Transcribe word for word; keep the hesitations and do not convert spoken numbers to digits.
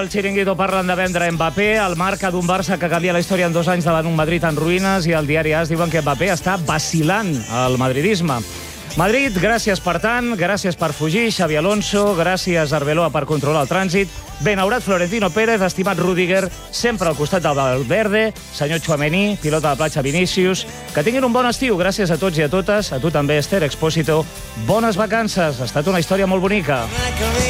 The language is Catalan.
El Chiringuito parlen de vendre Mbappé, el marca d'un Barça que canvia la història en dos anys davant un Madrid en ruïnes, i el diari AS diuen que Mbappé està vacilant al madridisme. Madrid, gràcies per tant, gràcies per fugir, Xavi Alonso, gràcies Arbeloa per controlar el trànsit, benaurat Florentino Pérez, estimat Rüdiger, sempre al costat del Valverde, senyor Tchouaméni, pilota de platja Vinícius, que tinguin un bon estiu, gràcies a tots i a totes, a tu també, Esther Expósito, bones vacances, ha estat una història molt bonica.